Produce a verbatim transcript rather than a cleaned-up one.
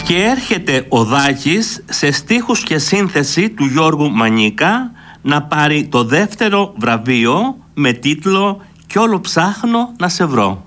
Και έρχεται ο Δάκης σε στίχους και σύνθεση του Γιώργου Μανίκα να πάρει το δεύτερο βραβείο με τίτλο «Κι όλο ψάχνω να σε βρω».